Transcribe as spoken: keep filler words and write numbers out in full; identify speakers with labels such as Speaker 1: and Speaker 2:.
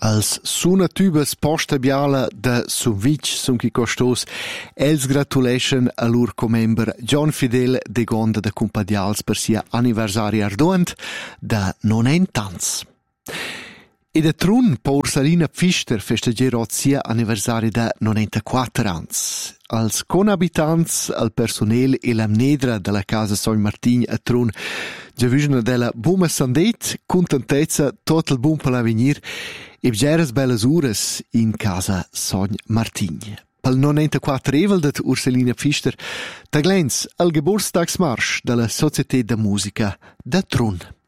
Speaker 1: Als sunatübas posta biala da Suvich sun chi costos, els gratulation a lur comember John Fidel de Gonda da Cumpadials per sia anniversari arduant da nonentans. E da trun Paul Salina Pfister festegerò sia anniversari da nonentaquattro ans. Als conabitants, al personel e l'amnedra della casa Son Martin a trun giavisna della buma sandet, contentezza tot il bun per l'avenir e bgeres bellas uras in casa Son Martin. Pel nonentaquattro evel dat Urselina Pfister, da glens al Geburtstagsmarsch della Società da Musica da Trun.